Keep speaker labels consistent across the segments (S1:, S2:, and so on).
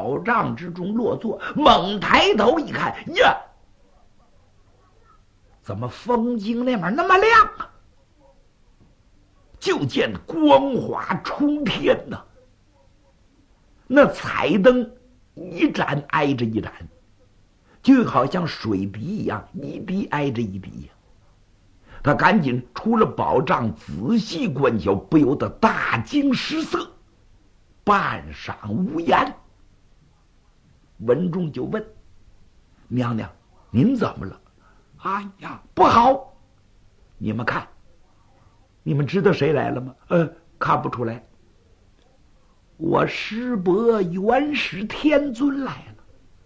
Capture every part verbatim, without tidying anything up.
S1: 宝帐之中落座，猛抬头一看，呀，怎么风景那面那么亮啊？就见光华冲天呐、啊，那彩灯一盏挨着一盏，就好像水滴一样，一滴挨着一滴呀。他赶紧出了宝帐，仔细观瞧，不由得大惊失色，半晌无言。文中就问娘娘：“您怎么了？”“哎呀，不好！你们看，你们知道谁来了吗？”“呃，看不出来。”“我师伯元始天尊来了。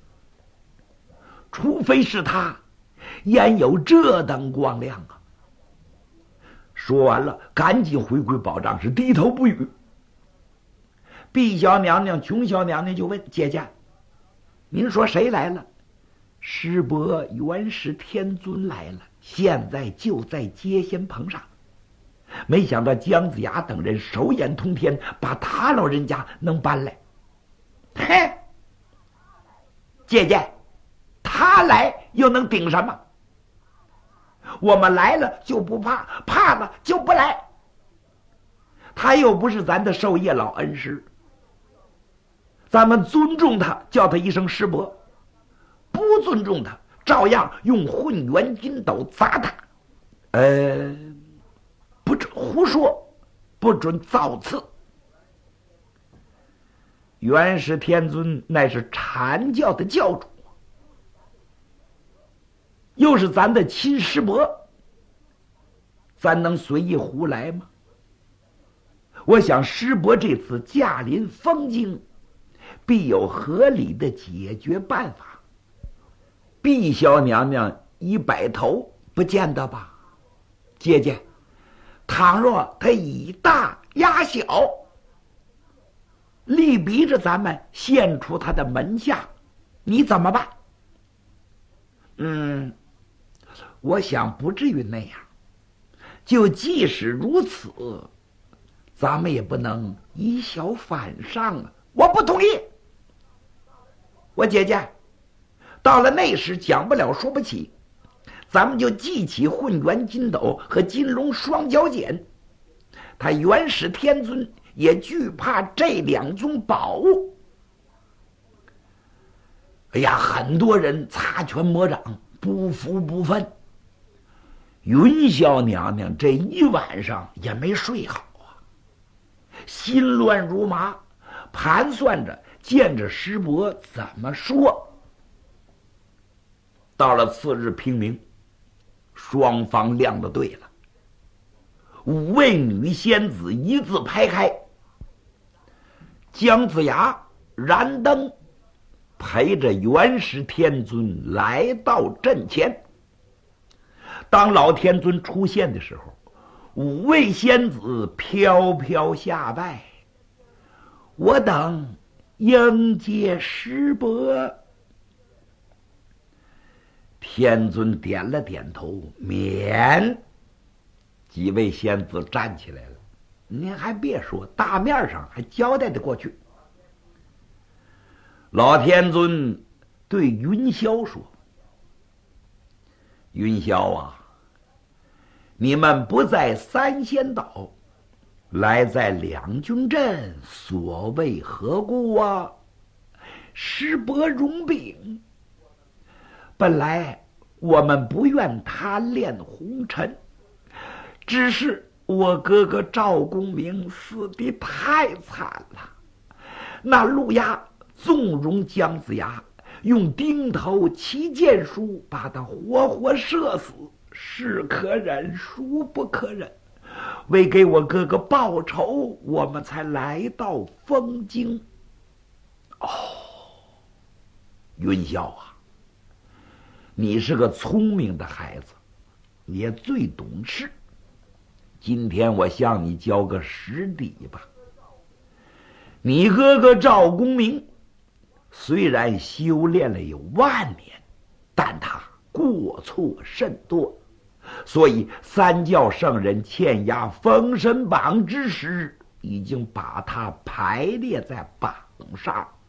S1: 除非是他，焉有这等光亮啊！”说完了，赶紧回归宝帐，是低头不语。碧小娘娘、琼小娘娘就问：“姐姐，您说谁来了？”“师伯元始天尊来了，现在就在接仙棚上。”没想到姜子牙等人手眼通天，把他老人家能搬来。嘿，姐姐，他来又能顶什么？我们来了就不怕，怕了就不来。他又不是咱的授业老恩师，咱们尊重他，叫他一声师伯；不尊重他，照样用混元金斗砸他。呃，不准胡说，不准造次。元始天尊乃是阐教的教主，又是咱的亲师伯，咱能随意胡来吗？我想师伯这次驾临封京，必有合理的解决办法。碧霄娘娘一摆头，不见得吧？姐姐，倘若他以大压小，力逼着咱们献出他的门下，你怎么办？嗯，我想不至于那样。就即使如此，咱们也不能以小反上啊！我不同意。我姐姐，到了那时讲不了说不起，咱们就记起混元金斗和金龙双角锏。他元始天尊也惧怕这两宗宝物。哎呀，很多人擦拳魔掌，不服不忿。云霄娘娘这一晚上也没睡好啊，心乱如麻，盘算着见着师伯怎么说。到了次日平明，双方亮了队了。五位女仙子一字排开，姜子牙燃灯陪着元始天尊来到阵前。当老天尊出现的时候，五位仙子飘飘下拜，我等迎接师伯。天尊点了点头，免。几位仙子站起来了。您还别说，大面上还交代得过去。老天尊对云霄说：“云霄啊，你们不在三仙岛，来在两军阵，所谓何故啊？”师伯容禀，本来我们不愿贪恋红尘，只是我哥哥赵公明死得太惨了。那路亚纵容姜子牙用钉头起剑术把他活活射死，是可忍孰不可忍。为给我哥哥报仇，我们才来到封京。哦，云霄啊，你是个聪明的孩子，也最懂事。今天我向你交个实底吧。你哥哥赵公明虽然修炼了有万年，但他过错甚多，所以三教圣人签押封神榜之时，已经把他排列在榜上。